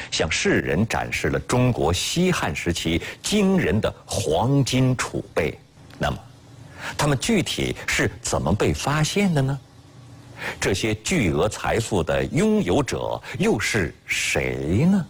向世人展示了中国西汉时期惊人的黄金储备。那么，它们具体是怎么被发现的呢？这些巨额财富的拥有者又是谁呢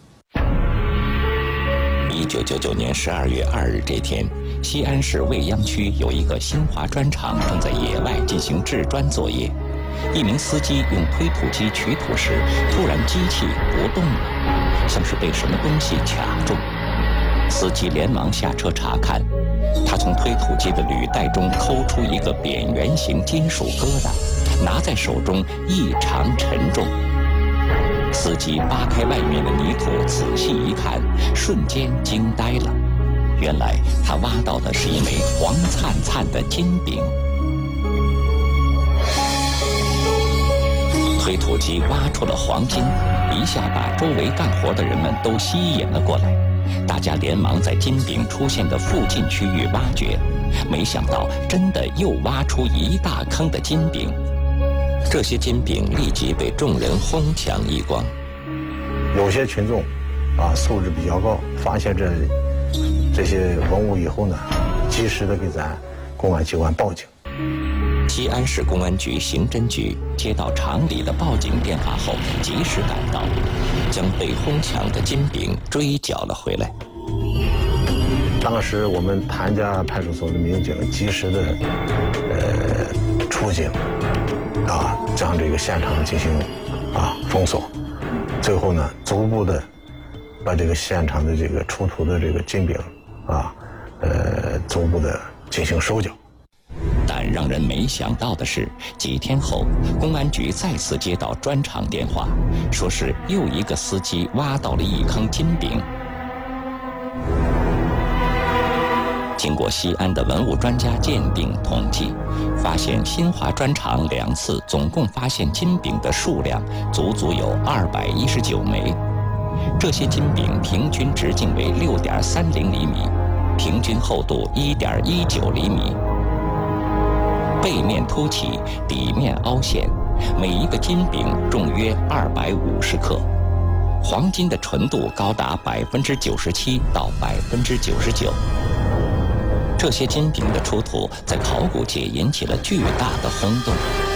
？1999年12月2日这天，西安市未央区有一个新华砖厂正在野外进行制砖作业。一名司机用推土机取土时，突然机器不动了，像是被什么东西卡住。司机连忙下车查看，他从推土机的履带中抠出一个扁圆形金属疙瘩，拿在手中异常沉重。司机扒开外面的泥土，仔细一看，瞬间惊呆了。原来他挖到的是一枚黄灿灿的金饼。推土机挖出了黄金，一下把周围干活的人们都吸引了过来。大家连忙在金饼出现的附近区域挖掘，没想到真的又挖出一大坑的金饼。这些金饼立即被众人哄抢一光。 有些群众素质比较高，发现这些文物以后呢，及时的给咱公安机关报警。 西安市公安局刑侦局接到厂里的报警电话后，及时赶到，将被哄抢的金饼追缴了回来。 当时我们谭家派出所的民警及时的出警，将这个现场进行封锁，最后呢，逐步的把这个现场的这个出土的这个金饼逐步的进行收缴。 但让人没想到的是，几天后，公安局再次接到砖厂电话，说是又一个司机挖到了一坑金饼。经过西安的文物专家鉴定统计，发现新华砖厂2次总共发现金饼的数量足有219枚。这些金饼平均直径为6.30厘米，平均厚度1.19厘米。背面凸起，底面凹陷，每一个金饼重约250克，黄金的纯度高达97%到99%。这些金饼的出土在考古界引起了巨大的轰动。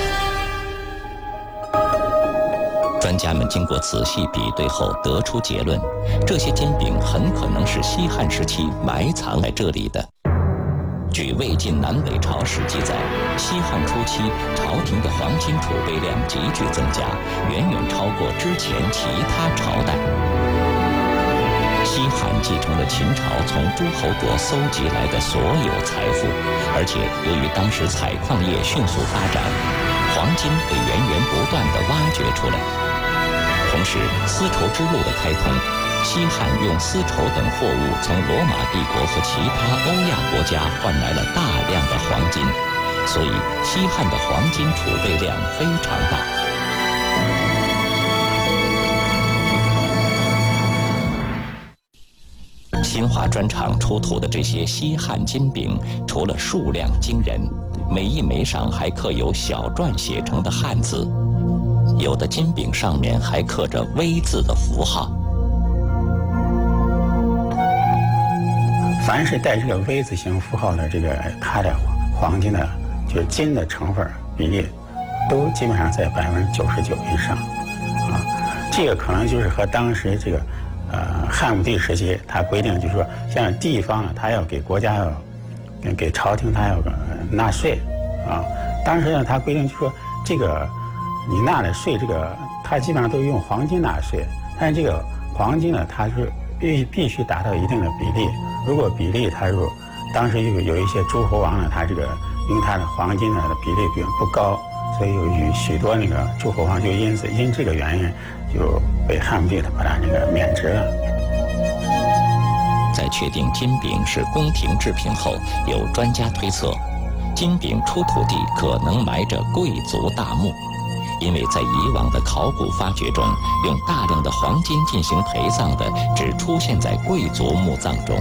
专家们经过仔细比对后得出结论，这些金饼很可能是西汉时期埋藏在这里的。据魏晋南北朝史记载，西汉初期朝廷的黄金储备量急剧增加，远远超过之前其他朝代。西汉继承了秦朝从诸侯国搜集来的所有财富，而且由于当时采矿业迅速发展，黄金被源源不断地挖掘出来。同时，丝绸之路的开通，西汉用丝绸等货物从罗马帝国和其他欧亚国家换来了大量的黄金，所以西汉的黄金储备量非常大。新华砖厂出土的这些西汉金饼，除了数量惊人，每一枚上还刻有小篆写成的汉字，有的金饼上面还刻着“微”字的符号。 凡是带这个 V 字形符号的它的黄金的，就是金的成分比例，都基本上在99%以上，这个可能就是和当时汉武帝时期他规定，就是说像地方它要给国家给朝廷它要纳税当时呢他规定就是说你纳的税它基本上都用黄金纳税，但是这个黄金呢它是必须达到一定的比例。如果比例当时有一些诸侯王呢，他因为他的黄金的比例不高，所以有许多诸侯王就因这个原因就被汉武帝把他免职了。 在确定金饼是宫廷制品后，有专家推测，金饼出土地可能埋着贵族大墓，因为在以往的考古发掘中，用大量的黄金进行陪葬的只出现在贵族墓葬中。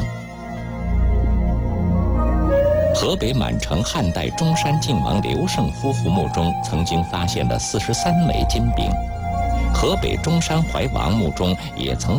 河北满城汉代中山靖王刘胜夫妇墓中曾经发现了43枚金饼，河北中山怀王墓中也曾